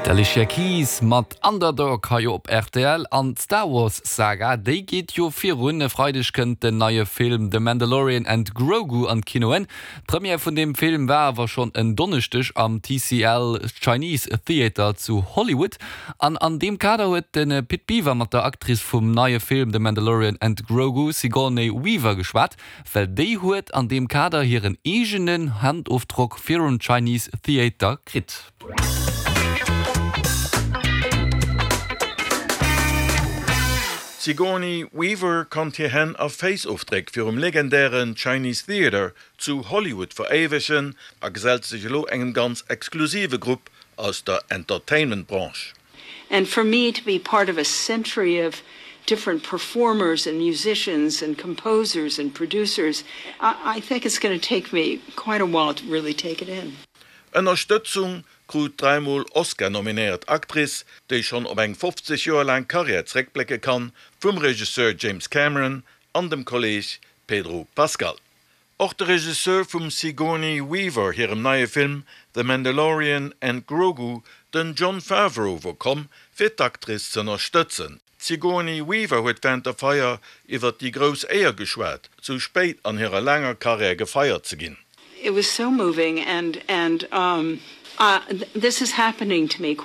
Alicia Keys mat Underdog ha jo op RTL an Star Wars Saga, déi geht jo fir runne freidechkënnt den neue Film The Mandalorian and Grogu an Kinoen. Premier vun dem Film war schon en Donnerstech am TCL Chinese Theater zu Hollywood. An dem Kader huet den Pit Beaver mat der Aktris vum neue Film The Mandalorian and Grogu Sigourney Weaver geschwat, well déi huet an dem Kader hireieren egenen Handaufdruck fir un Chinese Theater krit. Sigourney Weaver kommt hierhin auf Face-Auftrag für legendären Chinese Theater zu Hollywood verewigen, gesellt sich lo eng ganz exklusive Gruppe aus der Entertainment-Branche. And for me to be part of a century of different performers and musicians and composers and producers, I think it's going to take me quite a while to really take it in. Unterstützung krut dreimal Oscar nominiert Aktris, die schon ob eng 50 Jahre lang Karriere zurückblicken kann, vom Regisseur James Cameron an dem Kollege Pedro Pascal. Auch der Regisseur vom Sigourney Weaver hier im neuen Film The Mandalorian and Grogu, den Jon Favreau, wo kom, für die Aktris zu unterstützen. Sigourney Weaver hat während der Feier über die große Ehe geschwärzt, zu spät an ihrer langen Karriere gefeiert zu gehen. It was so moving and this is happening to me